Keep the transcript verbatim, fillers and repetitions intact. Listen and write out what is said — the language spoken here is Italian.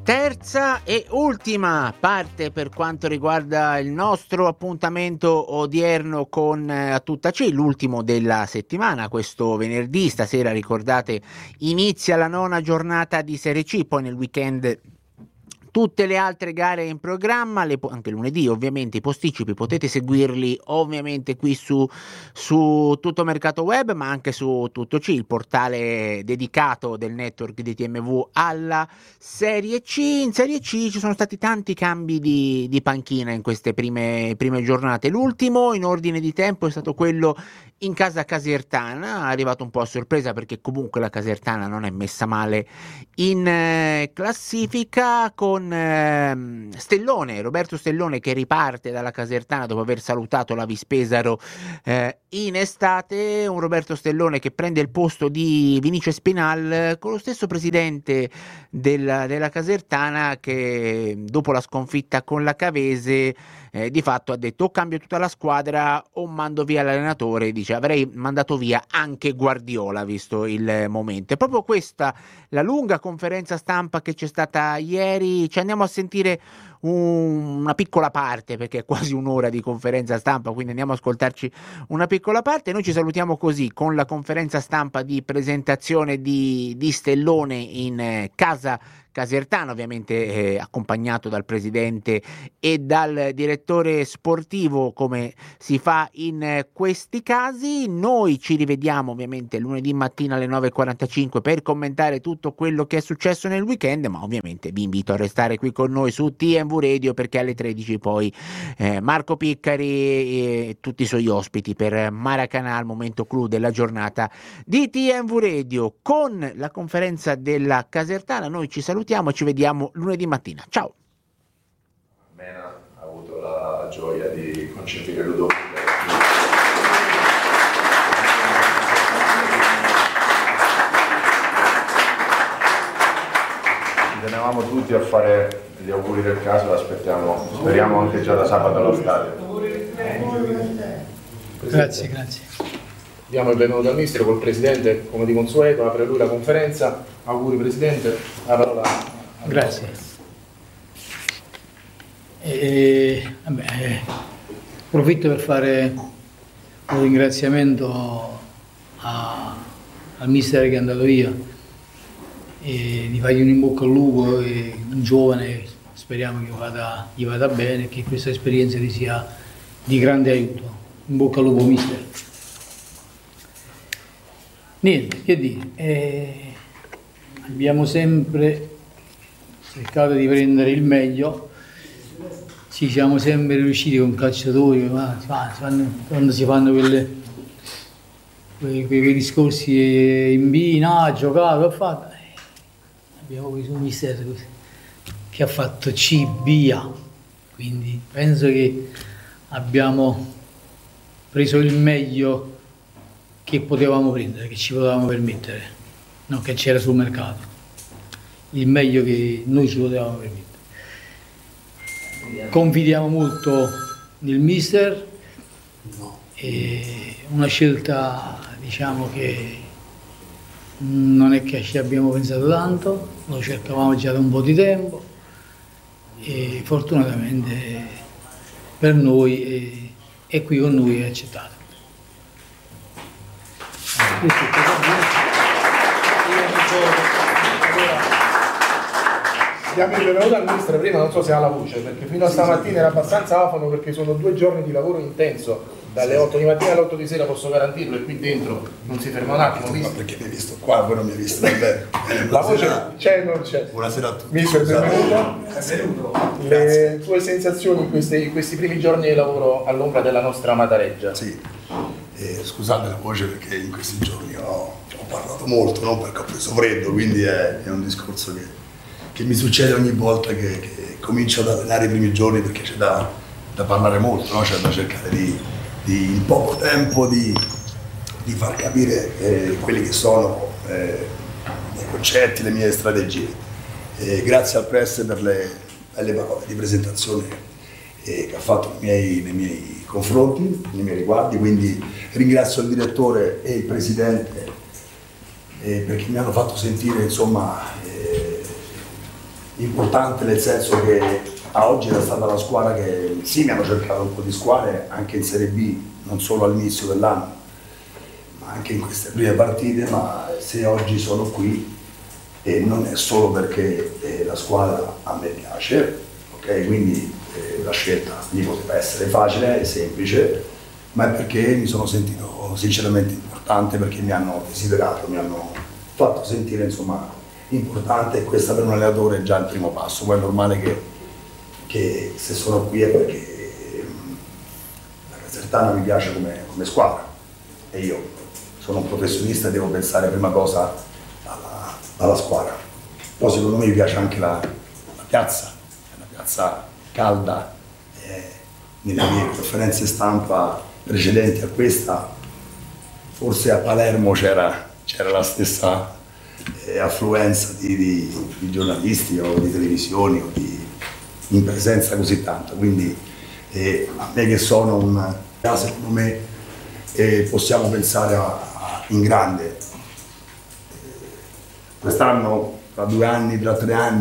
Terza e ultima parte per quanto riguarda il nostro appuntamento odierno con eh, A Tutta C, l'ultimo della settimana. Questo venerdì, stasera ricordate, inizia la nona giornata di Serie C, poi nel weekend tutte le altre gare in programma, le, anche lunedì ovviamente i posticipi potete seguirli ovviamente qui su, su Tutto Mercato Web, ma anche su Tutto C, il portale dedicato del network di T M V alla Serie C. In Serie C ci sono stati tanti cambi di, di panchina in queste prime, prime giornate. L'ultimo in ordine di tempo è stato quello in casa Casertana, arrivato un po' a sorpresa perché comunque la Casertana non è messa male in eh, classifica, con eh, Stellone, Roberto Stellone, che riparte dalla Casertana dopo aver salutato la Vispesaro eh, in estate. Un Roberto Stellone che prende il posto di Vinicio Spinal, con lo stesso presidente della, della Casertana che dopo la sconfitta con la Cavese Eh, di fatto ha detto: o cambio tutta la squadra o mando via l'allenatore. Dice: avrei mandato via anche Guardiola visto il momento. È proprio questa la lunga conferenza stampa che c'è stata ieri. Ci andiamo a sentire un, una piccola parte, perché è quasi un'ora di conferenza stampa, quindi andiamo a ascoltarci una piccola parte. Noi ci salutiamo così con la conferenza stampa di presentazione di, di Stellone in eh, casa Casertana, ovviamente eh, accompagnato dal presidente e dal direttore sportivo, come si fa in eh, questi casi. Noi ci rivediamo ovviamente lunedì mattina alle nove e quarantacinque per commentare tutto quello che è successo nel weekend, ma ovviamente vi invito a restare qui con noi su T M V Radio, perché alle tredici poi eh, Marco Piccari e tutti i suoi ospiti per Maracanã, il momento clou della giornata di T M V Radio con la conferenza della Casertana. Noi ci salutiamo e ci vediamo lunedì mattina. Ciao. Mena ha avuto la gioia di concepire Ludovico. Ci tenevamo tutti a fare gli auguri del caso, l'aspettiamo, speriamo anche già da sabato allo stadio. Grazie, grazie. Diamo il benvenuto al mister col presidente, come di consueto, apre lui la conferenza. Auguri presidente, la parola. Grazie. E, vabbè, approfitto per fare un ringraziamento a, al mister che è andato via e di fargli un in bocca al lupo, e un giovane, speriamo che vada, gli vada bene e che questa esperienza gli sia di grande aiuto. In bocca al lupo mister. Niente, che dire, eh, abbiamo sempre cercato di prendere il meglio, ci siamo sempre riusciti con calciatori, ma, ma, quando si fanno quelle, quei, quei discorsi in B, no, ha giocato, ha fatto, eh, abbiamo preso un mister che ha fatto C, B, A, quindi penso che abbiamo preso il meglio che potevamo prendere, che ci potevamo permettere, non che c'era sul mercato, il meglio che noi ci potevamo permettere. Confidiamo molto nel mister, e una scelta, diciamo, che non è che ci abbiamo pensato tanto, lo cercavamo già da un po' di tempo e fortunatamente per noi è, è qui con noi, è accettato. Diamo il benvenuto al mister. Prima non so se ha la voce, perché fino a stamattina era abbastanza afono, perché sono due giorni di lavoro intenso, dalle otto di mattina alle otto di sera, posso garantirlo, e qui dentro non si ferma un attimo. Ma perché mi hai visto qua, poi non mi hai visto davvero. La voce c'è o non c'è? Buonasera a tutti. Mister, benvenuto. Le tue sensazioni in questi, in questi primi giorni di lavoro all'ombra della nostra amata Reggia? Sì, eh, scusate la voce perché in questi giorni ho, ho parlato molto, non perché ho preso freddo, quindi è, è un discorso che, che mi succede ogni volta che, che comincio ad allenare i primi giorni, perché c'è da, da parlare molto, no? C'è da cercare di, di in poco tempo di, di far capire eh, quelli che sono eh, i miei concetti, le mie strategie. Eh, grazie al press per le belle parole di presentazione eh, che ha fatto nei miei, nei miei confronti, nei miei riguardi, quindi ringrazio il direttore e il presidente eh, perché mi hanno fatto sentire, insomma, eh, importante nel senso che a oggi era stata la squadra che sì, mi hanno cercato un po' di squadre anche in Serie B, non solo all'inizio dell'anno, ma anche in queste prime partite, ma se oggi sono qui e non è solo perché eh, la squadra a me piace, ok? Quindi eh, la scelta lì poteva essere facile e semplice, ma è perché mi sono sentito sinceramente importante, perché mi hanno desiderato, mi hanno fatto sentire insomma importante, e questo per un allenatore è già il primo passo. Poi è normale che, che se sono qui è perché la Casertana mi piace come, come squadra e io sono un professionista e devo pensare prima cosa alla, alla squadra. Poi secondo me mi piace anche la, la piazza, è una piazza calda, eh, nelle mie conferenze stampa precedenti a questa, forse a Palermo c'era, c'era la stessa eh, affluenza di, di, di giornalisti o di televisioni o di, in presenza così tanto, quindi eh, a me che sono un, secondo me eh, possiamo pensare a, a, in grande. Quest'anno, tra due anni, tra tre anni,